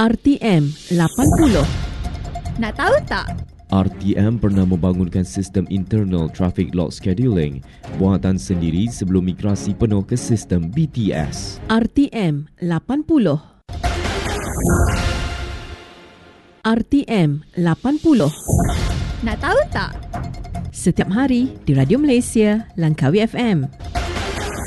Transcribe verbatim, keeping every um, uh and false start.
R T M lapan puluh. Nak tahu tak? R T M pernah membangunkan sistem internal traffic lot scheduling buatan sendiri sebelum migrasi penuh ke sistem B T S. R T M lapan puluh. R T M lapan puluh. Nak tahu tak? Setiap hari di Radio Malaysia, Langkawi F M.